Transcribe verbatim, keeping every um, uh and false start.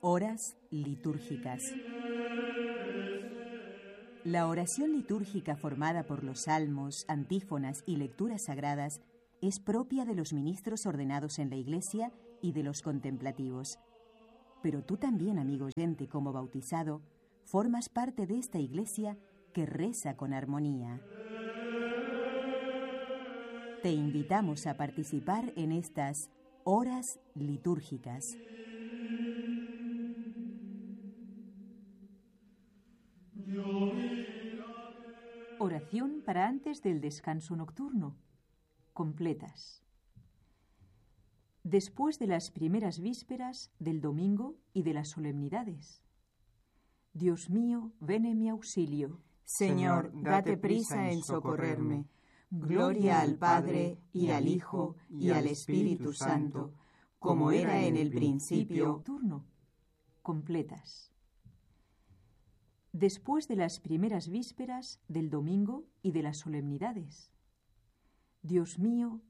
Horas litúrgicas. La oración litúrgica formada por los salmos, antífonas y lecturas sagradas es propia de los ministros ordenados en la Iglesia y de los contemplativos. Pero tú también, amigo oyente, como bautizado, formas parte de esta Iglesia que reza con armonía. Te invitamos a participar en estas horas litúrgicas. Oración para antes del descanso nocturno. Completas. Después de las primeras vísperas del domingo y de las solemnidades. Dios mío, ven en mi auxilio. Señor, date prisa en socorrerme. Gloria al Padre, y al Hijo, y al Espíritu Santo, como era en el principio. Nocturno. Completas. Después de las primeras vísperas del domingo y de las solemnidades. Dios mío,